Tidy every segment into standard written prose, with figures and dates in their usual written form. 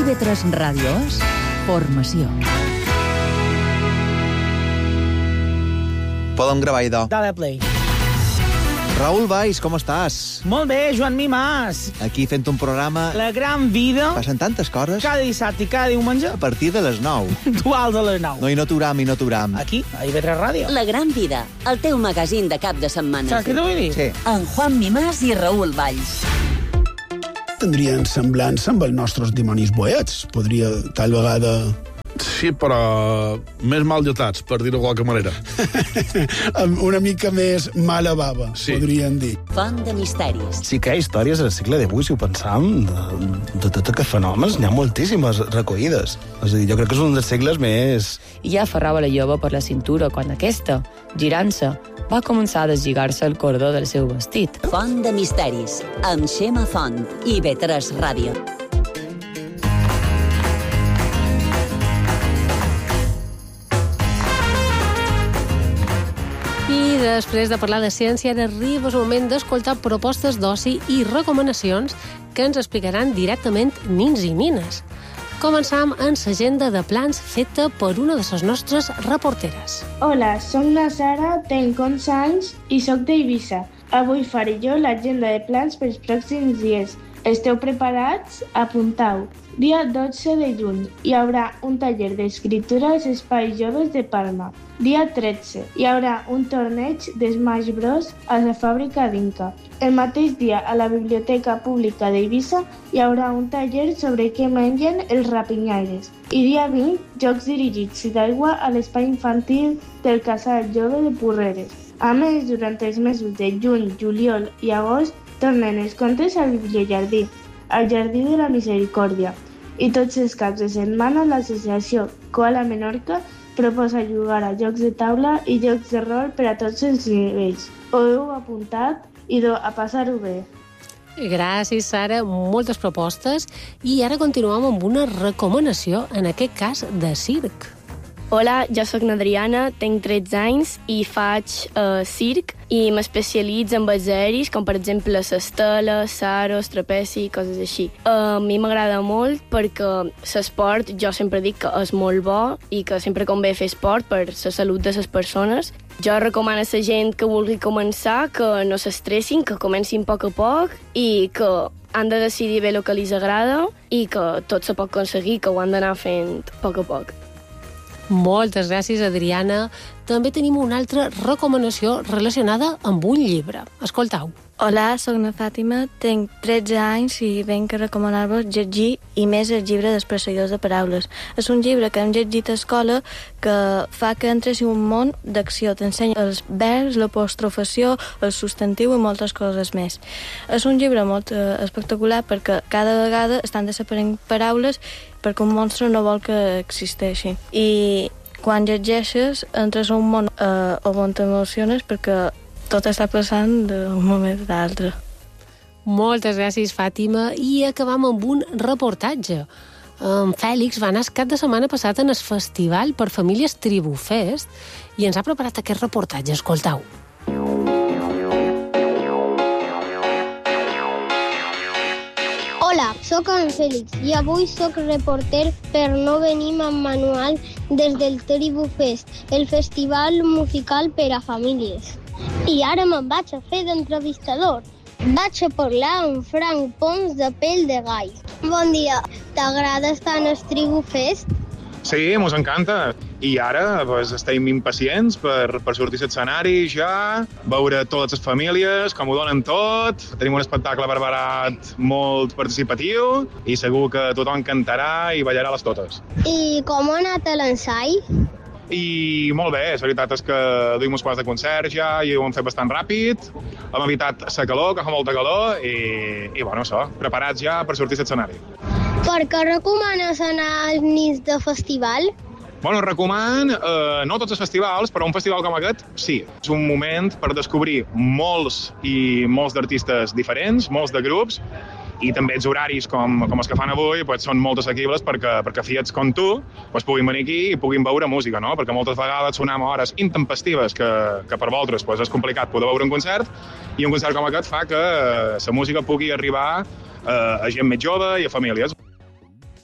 IB3 Ràdio és formació. Podem gravar, idò. Dale play. Raül Valls, com estàs? Molt bé, Joan Mimàs. Aquí fent un programa... La gran vida. Passen tantes coses. Cada dissabte i cada diumenge. A partir de les 9. Dual de les 9. No, i no t'uram. Aquí, a IB3 Ràdio. La gran vida, el teu magazín de cap de setmana. Saps què t'ho vull dir? Sí. En Juan Mimàs i Raül Valls. Tindrien semblança amb els nostres dimonis boets. Podria, tal vegada... Sí, però més mal lletats, per dir-ho de qualque manera. Una mica més mala bava, sí. Podríem dir. Font de misteris. Sí que hi ha històries al segle XVIII, si ho pensam, de tots aquests fenòmens, n'hi ha moltíssimes recollides. És a dir, jo crec que és un dels segles més... I ja aferrava la jove per la cintura quan aquesta, girant-se, va començar a deslligar-se el cordó del seu vestit. Font de misteris, amb Xema Font, IB3 Ràdio. I després de parlar de ciència, ara arriba el moment d'escoltar propostes d'oci i recomanacions que ens explicaran directament nins i nines. Començam amb l'agenda de plans feta per una de les nostres reporteres. Hola, soc la Sara, tenc 11 anys i soc d'Eivissa. Avui faré jo l'agenda de plans pels pròxims dies. Esteu preparats? Apuntau. Dia 12 de juny hi haurà un taller d'escriptura als Espais Joves de Palma. Dia 13 hi haurà un torneig de Smash Bros. A la fàbrica d'Inca. El mateix dia a la Biblioteca Pública d'Eivissa hi haurà un taller sobre què mengen els rapinyaires. I dia 20, jocs dirigits d'aigua a l'espai infantil del Casal Jove de Porreres. A més, durant els mesos de juny, juliol i agost, tornen els contes al Bibliojardí, al Jardí de la Misericòrdia. I tots els caps de setmana l'associació Koala Menorca proposa jugar a jocs de taula i jocs de rol per a tots els nivells. Ho heu apuntat? Idò, a passar-ho bé. Gràcies, Sara. Moltes propostes. I ara continuem amb una recomanació, en aquest cas de circ. Hola, jo sóc n'Adriana, tenc 13 anys i faig circ i m'especialitzo en balls aeris, com per exemple l'estela, saros, trapeci, coses així. A mi m'agrada molt perquè l'esport jo sempre dic que és molt bo i que sempre convé fer esport per la salut de les persones. Jo recomano a la gent que vulgui començar que no s'estressin, que comencin a poc i que han de decidir bé el que els agrada i que tot se pot aconseguir, que ho han d'anar fent a poc. Moltes gràcies, Adriana. També tenim una altra recomanació relacionada amb un llibre. Escoltau. Hola, sóc na Fàtima, tenc 13 anys i venc a recomanar-vos llegir i més el llibre dels Perseguidors de Paraules. És un llibre que hem llegit a escola que fa que entres en un món d'acció. T'ensenya els verbs, l'apostrofació, el substantiu i moltes coses més. És un llibre molt espectacular perquè cada vegada estan desaparent paraules perquè un monstre no vol que existeixi. I quan llegeixes entres en un món on t'emociones perquè tot està passant d'un moment a l'altre. Moltes gràcies, Fàtima. I acabam amb un reportatge. En Fèlix va anar el cap de setmana passat en el Festival per Famílies Tribufest i ens ha preparat aquest reportatge. Escoltau. Hola, sóc en Fèlix i avui sóc reporter per No Venim amb Manual des del Tribufest, el festival musical per a famílies. I ara me'n vaig a fer d'entrevistador. Vaig a parlar amb Frank Pons de Pell de Gall. Bon dia, t'agrada estar en el Tribufest? Sí, mos encanta. I ara estem impacients per sortir a l'escenari ja, veure totes les famílies, com ho donen tot. Tenim un espectacle preparat molt participatiu i segur que tothom cantarà i ballarà les totes. I com ha anat l'ensai? I molt bé, la veritat és que duim uns quants de concerts ja i ho hem fet bastant ràpid. Hem evitat la calor, que fa molta calor, i bueno, això, preparats ja per sortir a l'escenari. Per què recomanes anar als nits de festival? Bueno, recoman, no tots els festivals, però un festival com aquest, sí. És un moment per descobrir molts d'artistes diferents, molts de grups, i també els horaris com els que fan avui són molt assequibles perquè fiats com tu puguin venir aquí i puguin veure música, no? Perquè moltes vegades sonem a hores intempestives que per vosaltres és complicat poder veure un concert, i un concert com aquest fa que la música pugui arribar a gent més jove i a famílies.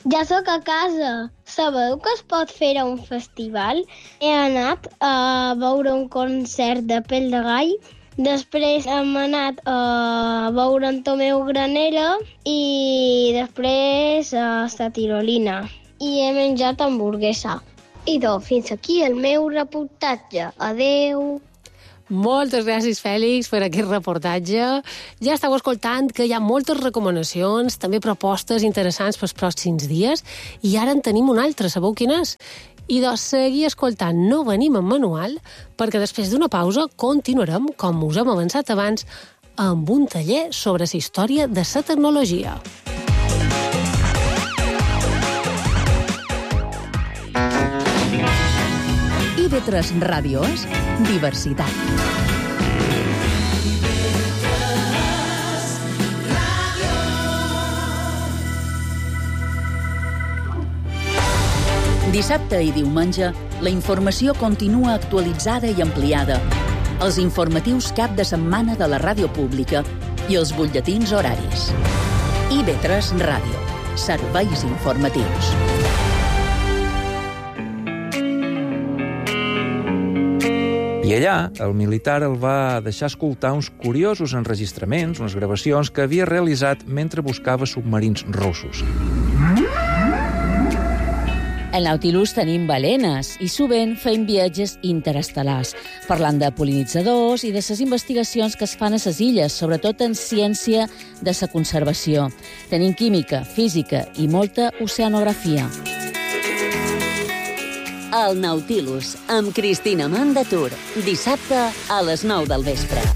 Ja sóc a casa. Sabeu que es pot fer a un festival? He anat a veure un concert de Pell de Gall, després hem anat a veure en Tomeu Granera i després a la Tirolina. I he menjat hamburguesa. I doncs, fins aquí el meu reportatge. Adeu. Moltes gràcies, Fèlix, per aquest reportatge. Ja estàu escoltant que hi ha moltes recomanacions, també propostes interessants pels pròxims dies, i ara en tenim una altra, sabeu quina és? I doncs seguir escoltant No venim en manual, perquè després d'una pausa continuarem, com us hem avançat abans, amb un taller sobre la història de la tecnologia. IB3 Ràdios, diversitat. Dissabte i diumenge, la informació continua actualitzada i ampliada. Els informatius cap de setmana de la ràdio pública i els butlletins horaris. IB3 Ràdio. Serveis informatius. I allà, el militar el va deixar escoltar uns curiosos enregistraments, unes gravacions que havia realitzat mentre buscava submarins russos. Al Nautilus tenim balenes i sovint fem viatges interestel·lars, parlant de pol·linitzadors i de les investigacions que es fan a les illes, sobretot en ciència de la conservació. Tenim química, física i molta oceanografia. El Nautilus, amb Cristina Mandatur, dissabte a les 9 del vespre.